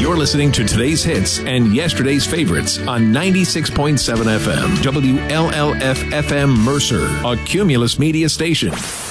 You're listening to today's hits and yesterday's favorites on 96.7 FM, WLLF FM Mercer, a Cumulus Media station.